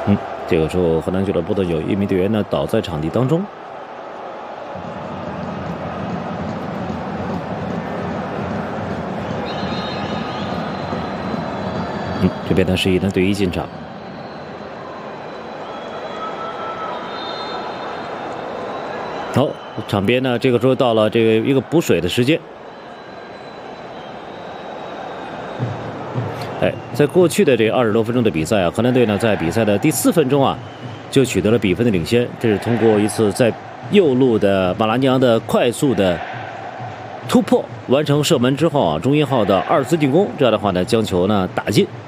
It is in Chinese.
这个时候荷兰俱乐部的有一名队员呢倒在场地当中。这边呢是1-对1进场。好，场边呢这个时候到了这个一个补水的时间。在过去的这20多分钟的比赛啊，荷兰队呢在比赛的第4分钟啊就取得了比分的领先，这是通过一次在右路的马拉尼昂的快速的突破完成射门之后啊，中1号的2次进攻，这样的话呢将球呢打进。